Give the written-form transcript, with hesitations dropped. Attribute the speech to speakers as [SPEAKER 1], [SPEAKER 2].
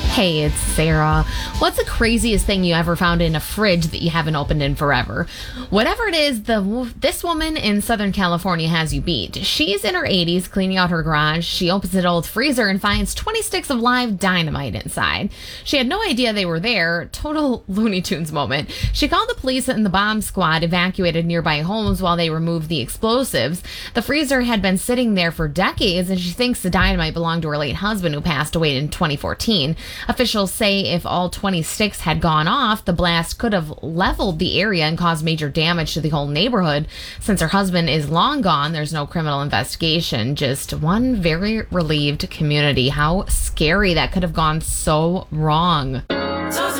[SPEAKER 1] Hey, it's Sarah. What's the craziest thing you ever found in a fridge that you haven't opened in forever? Whatever it is, this woman in Southern California has you beat. She's in her 80s cleaning out her garage. She opens an old freezer and finds 20 sticks of live dynamite inside. She had no idea they were there. Total Looney Tunes moment. She called the police and the bomb squad evacuated nearby homes while they removed the explosives. The freezer had been sitting there for decades, and she thinks the dynamite belonged to her late husband who passed away in 2014. Officials say if all 20 sticks had gone off, the blast could have leveled the area and caused major damage to the whole neighborhood. Since her husband is long gone, there's no criminal investigation, just one very relieved community. How scary that could have gone so wrong.